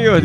amigos,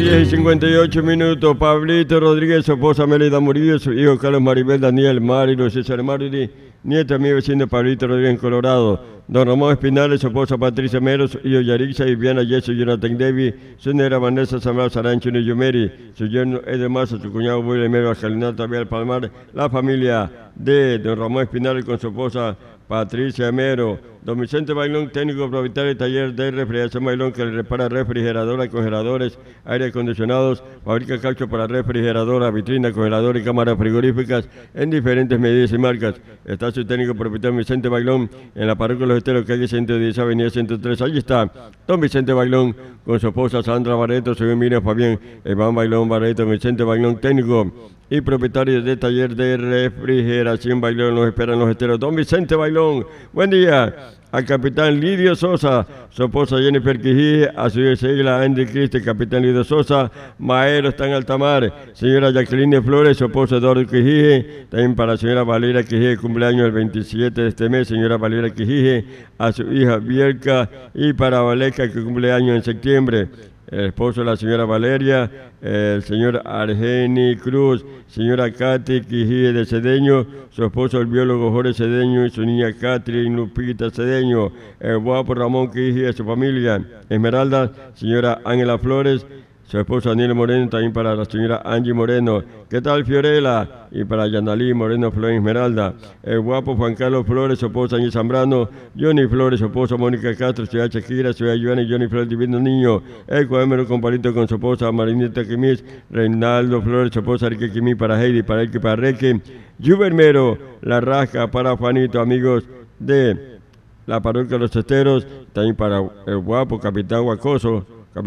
10:58. Pablito Rodríguez, su esposa Melida Murillo, su hijo Carlos Maribel, Daniel, Marilo, César Marili, nieto amigo vecino Pablito Rodríguez en Colorado. Don Ramón Espinales, su esposa Patricia Mero, su hijo Yarixa, Viviana Yeso, Jonathan Devi, su negra Vanessa Samuel Sarancho, Nillo Meri, su yerno Eder Mazo, su cuñado William Mero, Alcalinata Vial Palmar, la familia de Don Ramón Espinales con su esposa Patricia Mero. Don Vicente Bailón, técnico propietario del taller de refrigeración Bailón, que le repara refrigeradoras, congeladores, aire acondicionados, fabrica caucho para refrigeradoras, vitrinas, congeladores y cámaras frigoríficas en diferentes medidas y marcas. Está su técnico propietario Vicente Bailón en la parroquia de Los Esteros, calle 110, avenida 103. Allí está don Vicente Bailón con su esposa Sandra Barreto, su hijo Miriam Fabián, Iván Bailón Barreto, Vicente Bailón, técnico y propietario del taller de refrigeración Bailón. Los esperan Los Esteros. Don Vicente Bailón, buen día. Al capitán Lidio Sosa, su esposa Jennifer Quijije, a su hija Andy Christie, capitán Lidio Sosa, Maero está en Altamar, señora Jacqueline Flores, su esposa Eduardo Quijije, también para la señora Valeria Quijije, cumpleaños el 27 de este mes, señora Valeria Quijije, a su hija Bielka, y para Valeca, que cumpleaños en septiembre. El esposo de la señora Valeria, el señor Argeni Cruz, señora Katy Quijije de Cedeño, su esposo el biólogo Jorge Cedeño y su niña Catherine Lupita Cedeño, el guapo Ramón Quijije, su familia, Esmeralda, señora Ángela Flores, su esposo Daniel Moreno, también para la señora Angie Moreno. ¿Qué tal, Fiorella? Y para Yanalí Moreno Flores Esmeralda. El guapo Juan Carlos Flores, su esposa Angie Zambrano. Johnny Flores, su esposa Mónica Castro, ciudad Shakira, ciudad Joana y Johnny Flores, divino niño. El cuadémero comparito con su esposa Marinita Quimis. Reinaldo Flores, su esposa Rique Quimis, para Heidi, para Elke, para Reque. Jubermero, La Rasca, para Juanito, amigos de la parroquia de Los Esteros. También para el guapo Capitán Guacoso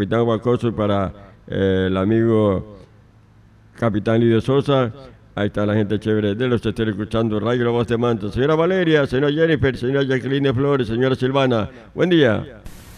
y para el amigo capitán Lidio Sosa. Ahí está la gente chévere de Los Esteros escuchando Radio La Voz de Manta. Señora Valeria, señora Jennifer, señora Jacqueline Flores, señora Silvana, buen día.